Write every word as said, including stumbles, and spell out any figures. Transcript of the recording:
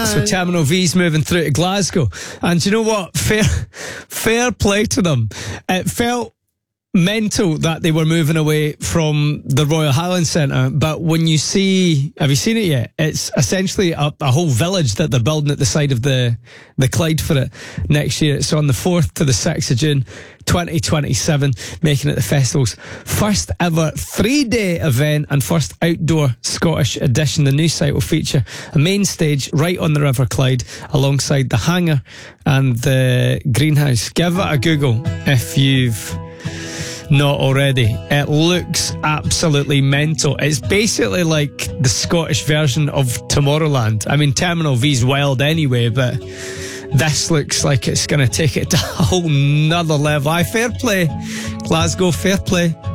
So Terminal V's moving through to Glasgow. And do you know what? Fair, fair play to them. It felt mental that they were moving away from the Royal Highland Centre, but when you see, have you seen it yet? It's essentially a, a whole village that they're building at the side of the the Clyde for it next year. It's on the fourth to the sixth of June twenty twenty-seven, making it the festival's first ever three-day event and first outdoor Scottish edition. The new site will feature a main stage right on the River Clyde alongside the hangar and the greenhouse. Give it a Google if you've not already. It looks absolutely mental. It's basically like the Scottish version of Tomorrowland. I mean, Terminal V's wild anyway, but this looks like it's going to take it to a whole nother level. I fair play, Glasgow, fair play.